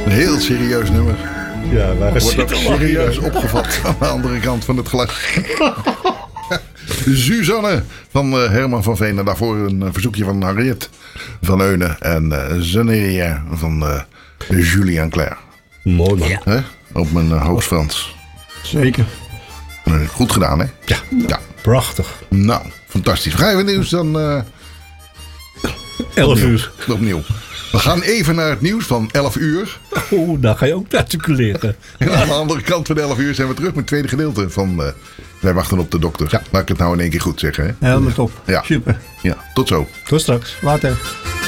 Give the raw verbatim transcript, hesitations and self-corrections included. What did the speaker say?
Een heel serieus nummer. Ja, wij Wordt ook serieus opgevat aan de andere kant van het glas. Suzanne van uh, Herman van Veen. En daarvoor een uh, verzoekje van Harriet van Eunen. En uh, Zeneria van uh, Julien Clerc. Mooi man. Ja. Hè? Op mijn uh, hoogst Frans. Zeker. Uh, goed gedaan, hè? Ja. Ja. Prachtig. Nou, fantastisch. Ga even nieuws dan... Uh, elf opnieuw. uur. Opnieuw. We gaan even naar het nieuws van elf uur. Oeh, daar ga je ook articuleren. En aan de andere kant van de elf uur zijn we terug met het tweede gedeelte van... Uh, Wij wachten op de dokter. Ja. Laat ik het nou in één keer goed zeggen. Hè? Helemaal top. Ja. Super. Ja, tot zo. Tot straks. Later.